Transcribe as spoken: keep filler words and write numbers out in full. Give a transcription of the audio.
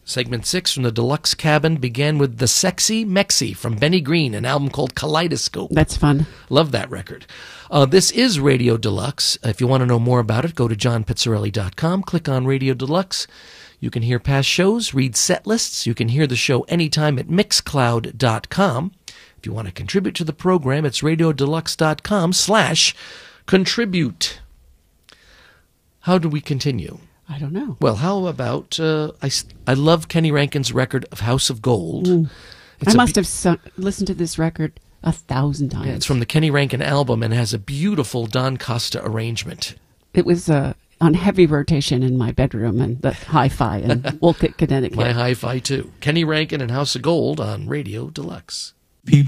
Segment six from the Deluxe Cabin began with The Sexy Mexi from Benny Green, an album called Kaleidoscope. That's fun. Love that record. Uh, this is Radio Deluxe. If you want to know more about it, go to john pizzarelli dot com, click on Radio Deluxe. You can hear past shows, read set lists. You can hear the show anytime at mixcloud dot com. If you want to contribute to the program, it's radiodeluxe.com slash contribute. How do we continue? I don't know. Well, how about, uh, I, I love Kenny Rankin's record of House of Gold. Mm. It's I must be- have sung, listened to this record a thousand times. Yeah, it's from the Kenny Rankin album and has a beautiful Don Costa arrangement. It was uh, on heavy rotation in my bedroom and the hi-fi in Wolcott, Connecticut. My hi-fi, too. Kenny Rankin and House of Gold on Radio Deluxe.